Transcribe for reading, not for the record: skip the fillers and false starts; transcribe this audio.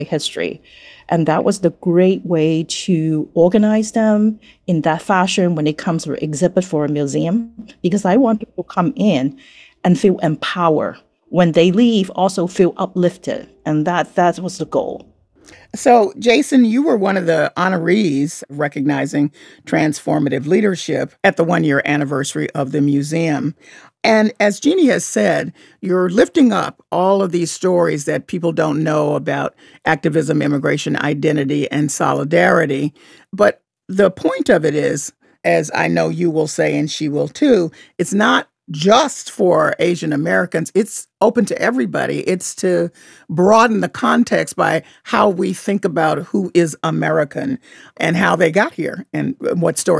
history. And that was the great way to organize them in that fashion when it comes to exhibit for a museum, because I want people to come in and feel empowered. When they leave, also feel uplifted. And that was the goal. So, Jason, you were one of the honorees recognizing transformative leadership at the 1 year anniversary of the museum. And as Jeannie has said, you're lifting up all of these stories that people don't know about activism, immigration, identity, and solidarity. But the point of it is, as I know you will say, and she will too, it's not just for Asian Americans. It's open to everybody. It's to broaden the context by how we think about who is American and how they got here and what stories